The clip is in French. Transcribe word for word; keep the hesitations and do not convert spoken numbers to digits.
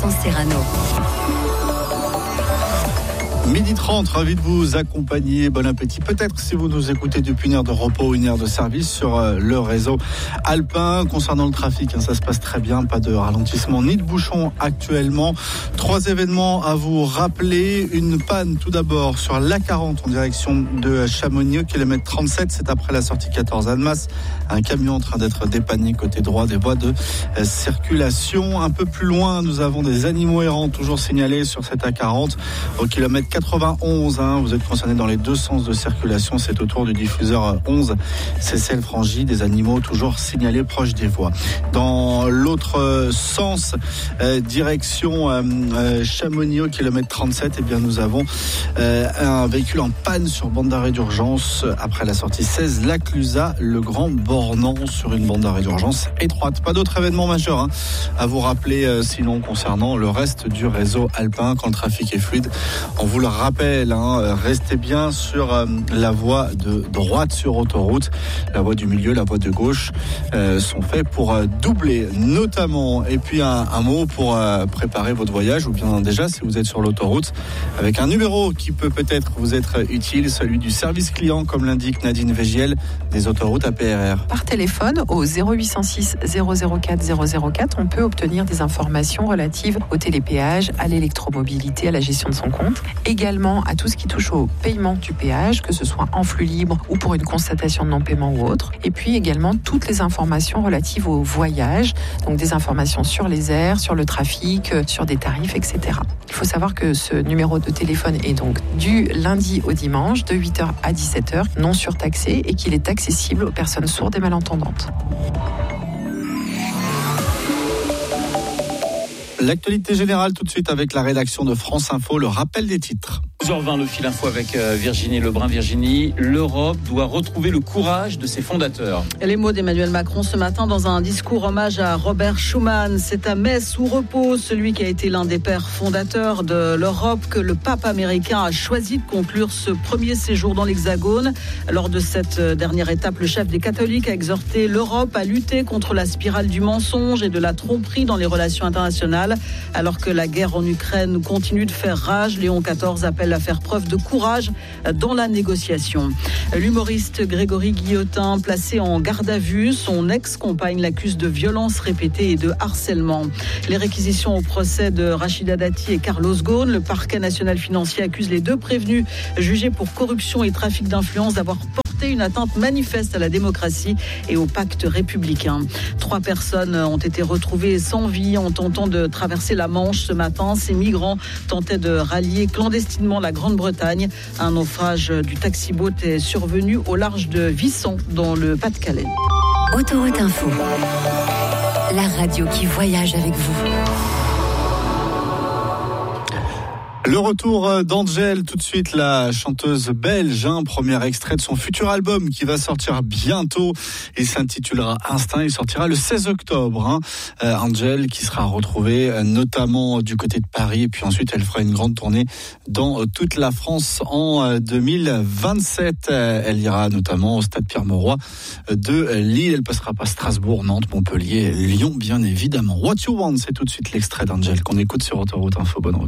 Maxence Serrano. midi trente, ravi de vous accompagner. Bon appétit. Peut-être si vous nous écoutez depuis une heure de repos ou une heure de service sur le réseau alpin. Concernant le trafic, hein, ça se passe très bien. Pas de ralentissement ni de bouchon actuellement. Trois événements à vous rappeler. Une panne tout d'abord sur l'A quarante en direction de Chamonix au kilomètre trente-sept. C'est après la sortie quatorze Annemasse. Un camion en train d'être dépanné côté droit des voies de circulation. Un peu plus loin, nous avons des animaux errants toujours signalés sur cette A quarante au kilomètre quatre-vingt-onze, hein, vous êtes concerné dans les deux sens de circulation, c'est autour du diffuseur onze, Cessel-Frangy, des animaux toujours signalés proches des voies. Dans l'autre sens, euh, direction euh, euh, Chamonix au kilomètre trente-sept, eh bien nous avons euh, un véhicule en panne sur bande d'arrêt d'urgence après la sortie seize, la Clusaz, le Grand Bornand sur une bande d'arrêt d'urgence étroite. Pas d'autres événements majeurs hein, à vous rappeler euh, sinon concernant le reste du réseau alpin quand le trafic est fluide. On vous le rappelle, hein, restez bien sur euh, la voie de droite sur autoroute. La voie du milieu, la voie de gauche euh, sont faits pour euh, doubler notamment. Et puis un, un mot pour euh, préparer votre voyage ou bien déjà si vous êtes sur l'autoroute avec un numéro qui peut peut-être vous être utile, celui du service client comme l'indique Nadine Végiel des autoroutes A P R R. Par téléphone au zéro huit cent six zéro zéro quatre zéro zéro quatre, on peut obtenir des informations relatives au télépéage, à l'électromobilité, à la gestion de son compte. Également à tout ce qui touche au paiement du péage, que ce soit en flux libre ou pour une constatation de non-paiement ou autre. Et puis également toutes les informations relatives au voyage, donc des informations sur les airs, sur le trafic, sur des tarifs, et cetera. Il faut savoir que ce numéro de téléphone est donc du lundi au dimanche, de huit heures à dix-sept heures, non surtaxé et qu'il est accessible aux personnes sourdes et malentendantes. L'actualité générale tout de suite avec la rédaction de France Info, le rappel des titres. douze heures vingt, le fil info avec Virginie Lebrun. Virginie, l'Europe doit retrouver le courage de ses fondateurs. Les mots d'Emmanuel Macron ce matin dans un discours hommage à Robert Schuman. C'est à Metz où repose celui qui a été l'un des pères fondateurs de l'Europe que le pape américain a choisi de conclure ce premier séjour dans l'Hexagone. Lors de cette dernière étape, le chef des catholiques a exhorté l'Europe à lutter contre la spirale du mensonge et de la tromperie dans les relations internationales. Alors que la guerre en Ukraine continue de faire rage, Léon quatorze appelle à faire preuve de courage dans la négociation. L'humoriste Grégory Guillotin, placé en garde à vue, son ex-compagne l'accuse de violences répétées et de harcèlement. Les réquisitions au procès de Rachida Dati et Carlos Ghosn, le parquet national financier accuse les deux prévenus jugés pour corruption et trafic d'influence d'avoir porté une atteinte manifeste à la démocratie et au pacte républicain. Trois personnes ont été retrouvées sans vie en tentant de traverser la Manche ce matin. Ces migrants tentaient de rallier clandestinement la Grande-Bretagne. Un naufrage du taxi-boat est survenu au large de Wissant, dans le Pas-de-Calais. Autoroute Info, la radio qui voyage avec vous. Le retour d'Angèle, tout de suite, la chanteuse belge, hein, premier extrait de son futur album qui va sortir bientôt. Il s'intitulera Instinct, il sortira le seize octobre. Hein. Euh, Angèle qui sera retrouvée euh, notamment du côté de Paris et puis ensuite elle fera une grande tournée dans euh, toute la France en euh, deux mille vingt-sept. Euh, elle ira notamment au stade Pierre-Mauroy euh, de Lille. Elle passera par Strasbourg, Nantes, Montpellier, Lyon bien évidemment. What You Want, c'est tout de suite l'extrait d'Angèle qu'on écoute sur Autoroute Info. Bonne route.